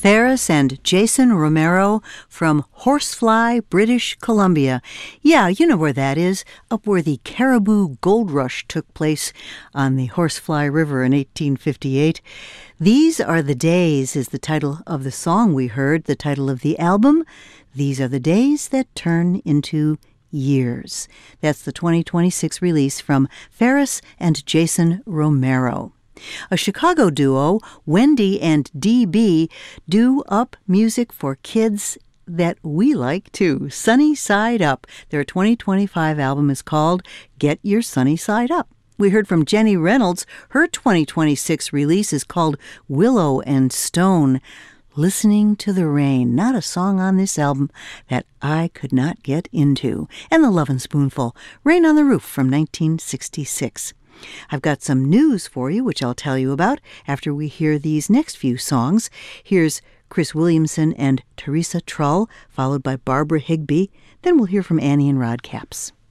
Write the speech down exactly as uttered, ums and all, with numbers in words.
Ferris and Jason Romero from Horsefly, British Columbia. Yeah, you know where that is, up where the Caribou Gold Rush took place on the Horsefly River in eighteen fifty-eight. These Are the Days is the title of the song we heard, the title of the album. These Are the Days That Turn into Years. That's the twenty twenty-six release from Ferris and Jason Romero. A Chicago duo, Wendy and D B, do up music for kids that we like too. Sunny Side Up. Their twenty twenty-five album is called Get Your Sunny Side Up. We heard from Jenny Reynolds. Her twenty twenty-six release is called Willow and Stone. Listening to the Rain, not a song on this album that I could not get into. And The Lovin' Spoonful, Rain on the Roof from nineteen sixty-six. I've got some news for you, which I'll tell you about after we hear these next few songs. Here's Chris Williamson and Teresa Trull, followed by Barbara Higbee. Then we'll hear from Annie and Rod Capps.